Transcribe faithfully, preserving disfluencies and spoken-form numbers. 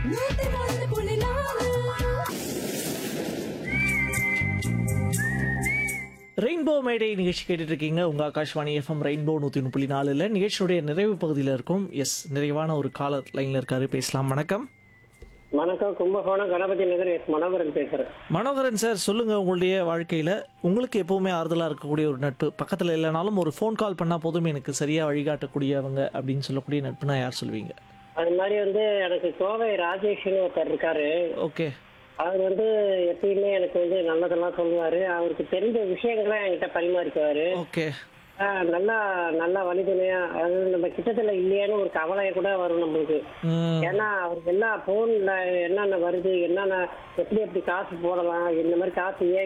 நூத்தி நாலு புள்ளி நாலு. ரெயின்போ மேடை நிகழ்ச்சி கேட்டுட்டு இருக்கீங்க உங்கள் ஆகாஷ்வாணி எஃப்எம் ரெயின்போ நூற்றி ஒன்று புள்ளி நாலில் நிகழ்ச்சியுடைய நிறைவு பகுதியில் இருக்கும். எஸ், நிறைவான ஒரு காலர் லைனில் இருக்காரு, பேசலாம். வணக்கம். வணக்கம். கும்பகோணம் கணபதி நகர் எஸ் மனோகரன் பேசுறேன். மனோகரன் சார், சொல்லுங்கள். உங்களுடைய வாழ்க்கையில் உங்களுக்கு எப்போவுமே ஆறுதலாக இருக்கக்கூடிய ஒரு நட்பு, பக்கத்தில் இல்லைனாலும் ஒரு ஃபோன் கால் பண்ணால் போதும் எனக்கு சரியாக வழிகாட்டக்கூடியவங்க அப்படின்னு சொல்லக்கூடிய நட்புனா யார் சொல்லுவீங்க? அது மாதிரி வந்து எனக்கு கோவை ராஜேஷ்னு ஒருத்தர் இருக்காரு. ஓகே. அவர் வந்து எப்பயுமே எனக்கு வந்து நல்லதெல்லாம் சொல்லுவாரு. அவருக்கு தெரிஞ்ச விஷயங்களை என்கிட்ட பரிமாறிக்குவாரு. ஓகே. ஆஹ் நல்லா நல்லா வழிதுணையா, அதாவது நம்ம கிட்டத்துல இல்லையான்னு ஒரு கவலையை கூட வரும் நம்மளுக்கு. ம். ஏன்னா அவருக்கு எல்லா போன்ல என்னென்ன வருது, என்னென்ன எப்படி எப்படி காசு போடலாம், இந்த மாதிரி காசு ஏன்